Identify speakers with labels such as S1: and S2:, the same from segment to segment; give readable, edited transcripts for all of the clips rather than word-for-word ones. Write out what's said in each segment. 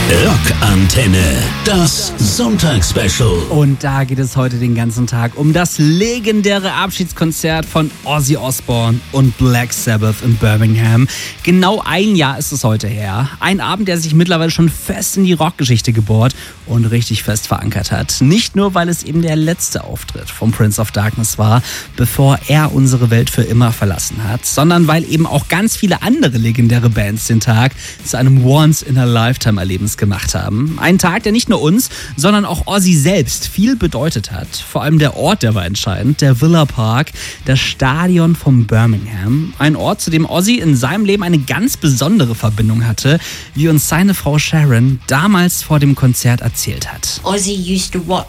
S1: Rockantenne, das Sonntagsspecial.
S2: Und da geht es heute den ganzen Tag um das legendäre Abschiedskonzert von Ozzy Osbourne und Black Sabbath in Birmingham. Genau ein Jahr ist es heute her. Ein Abend, der sich mittlerweile schon fest in die Rockgeschichte gebohrt und richtig fest verankert hat. Nicht nur, weil es eben der letzte Auftritt vom Prince of Darkness war, bevor er unsere Welt für immer verlassen hat, sondern weil eben auch ganz viele andere legendäre Bands den Tag zu einem Once-in-a-Lifetime-Erlebnis gemacht haben. Ein Tag, der nicht nur uns, sondern auch Ozzy selbst viel bedeutet hat. Vor allem der Ort, der war entscheidend, der Villa Park, das Stadion von Birmingham. Ein Ort, zu dem Ozzy in seinem Leben eine ganz besondere Verbindung hatte, wie uns seine Frau Sharon damals vor dem Konzert erzählt hat.
S3: Ozzy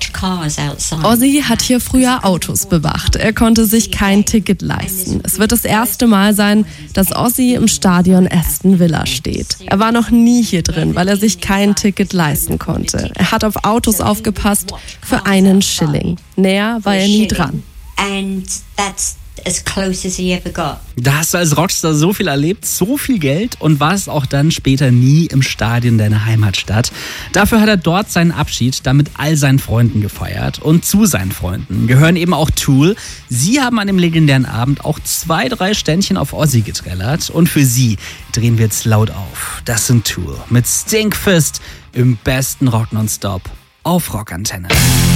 S3: hat hier früher Autos bewacht. Er konnte sich kein Ticket leisten. Es wird das erste Mal sein, dass Ozzy im Stadion Aston Villa steht. Er war noch nie hier drin, weil er sich kein Ticket leisten konnte. Er hat auf Autos aufgepasst für einen Schilling. Näher war er nie dran.
S2: Da hast du als Rockstar so viel erlebt, so viel Geld und warst auch dann später nie im Stadion deiner Heimatstadt. Dafür hat er dort seinen Abschied dann mit all seinen Freunden gefeiert. Und zu seinen Freunden gehören eben auch Tool. Sie haben an dem legendären Abend auch 2-3 Ständchen auf Ozzy getrellert. Und für sie drehen wir jetzt laut auf. Das sind Tool mit Stinkfist im besten Rock nonstop auf Rockantenne.